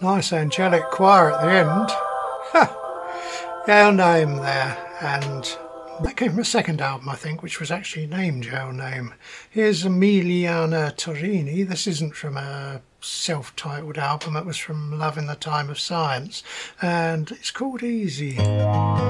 Nice angelic choir at the end. Ha! Your Name there, and that came from a second album, I think, which was actually named Your Name. Here's Emiliana Torini. This isn't from a self-titled album, it was from Love in the Time of Science, and it's called Easy.